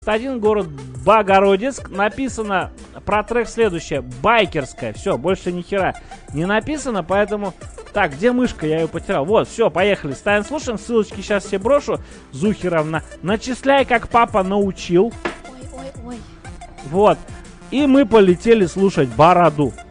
Один город Богородицк. Написано про трек следующее. Байкерская. Все, больше ни хера не написано, поэтому... Так, где мышка? Я ее потерял. Вот, все, поехали. Ставим, слушаем. Ссылочки сейчас все брошу. Зухеровна. Начисляй, как папа научил. Ой. Вот. И мы полетели слушать Бороду.